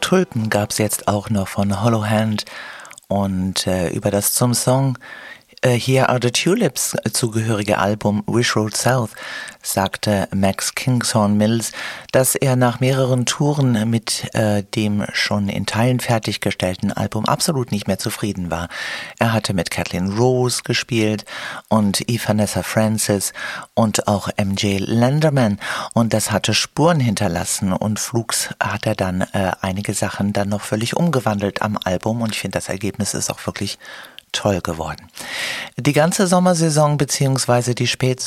Tulpen gab's jetzt auch noch von Hollow Hand und über das zum Song Here Are the Tulips zugehörige Album Wish Road South sagte Max Kingshorn Mills, dass er nach mehreren Touren mit dem schon in Teilen fertiggestellten Album absolut nicht mehr zufrieden war. Er hatte mit Kathleen Rose gespielt und Vanessa Francis und auch MJ Lenderman und das hatte Spuren hinterlassen und flugs hat er dann einige Sachen dann noch völlig umgewandelt am Album und ich finde, das Ergebnis ist auch wirklich toll geworden. Die ganze Sommersaison bzw. die Spätsaison